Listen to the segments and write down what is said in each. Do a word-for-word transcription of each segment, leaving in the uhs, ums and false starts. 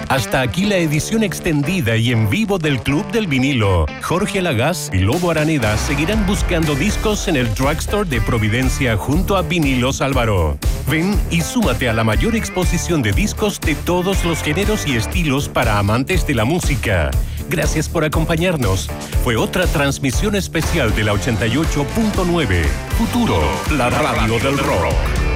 Hasta aquí la edición extendida y en vivo del Club del Vinilo. Jorge Lagaz y Lobo Araneda seguirán buscando discos en el Drugstore de Providencia junto a Vinilos Álvaro. Ven y súmate a la mayor exposición de discos de todos los géneros y estilos para amantes de la música. Gracias por acompañarnos. Fue otra transmisión especial de la ochenta y ocho punto nueve. Futuro, la radio del rock.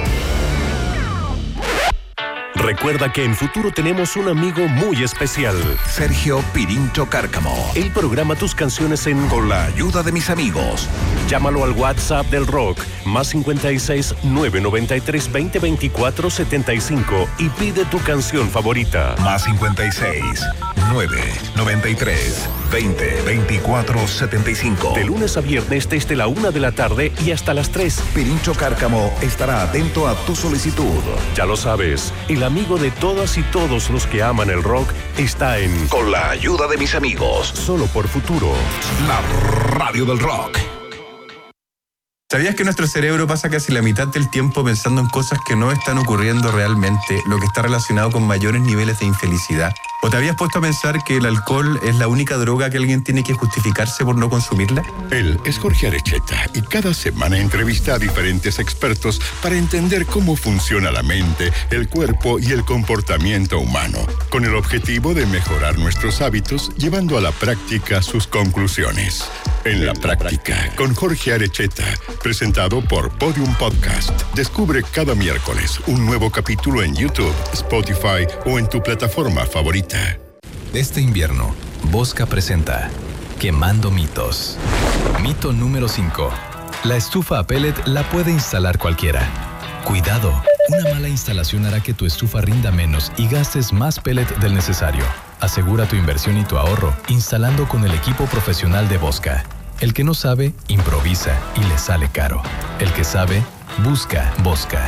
Recuerda que en Futuro tenemos un amigo muy especial. Sergio Pirincho Cárcamo. Él programa tus canciones en Con la ayuda de mis amigos. Llámalo al WhatsApp del rock, más cincuenta y seis, nueve noventa y tres, veinte, veinticuatro, setenta y cinco y pide tu canción favorita. Más cincuenta y seis, nueve noventa y tres, veinte, veinticuatro, setenta y cinco. De lunes a viernes desde la una de la tarde y hasta las tres. Pirincho Cárcamo estará atento a tu solicitud. Ya lo sabes, el amigo de todas y todos los que aman el rock está en Con la ayuda de mis amigos. Solo por Futuro. La radio del rock. ¿Sabías que nuestro cerebro pasa casi la mitad del tiempo pensando en cosas que no están ocurriendo realmente, lo que está relacionado con mayores niveles de infelicidad? ¿O te habías puesto a pensar que el alcohol es la única droga que alguien tiene que justificarse por no consumirla? Él es Jorge Arecheta y cada semana entrevista a diferentes expertos para entender cómo funciona la mente, el cuerpo y el comportamiento humano, con el objetivo de mejorar nuestros hábitos, llevando a la práctica sus conclusiones. En la práctica, con Jorge Arecheta, presentado por Podium Podcast. Descubre cada miércoles un nuevo capítulo en YouTube, Spotify o en tu plataforma favorita. Este invierno, Bosca presenta Quemando mitos. Mito número cinco. La estufa a pellet la puede instalar cualquiera. Cuidado, una mala instalación hará que tu estufa rinda menos y gastes más pellet del necesario. Asegura tu inversión y tu ahorro instalando con el equipo profesional de Bosca. El que no sabe, improvisa y le sale caro. El que sabe, busca Bosca.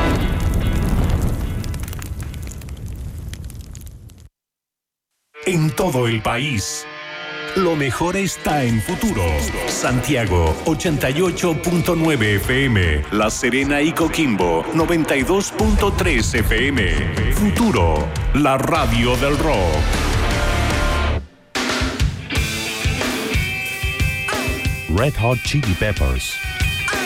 En todo el país, lo mejor está en Futuro. Santiago, ochenta y ocho punto nueve F M. La Serena y Coquimbo, noventa y dos punto tres F M. Futuro, la radio del rock. Red Hot Chili Peppers,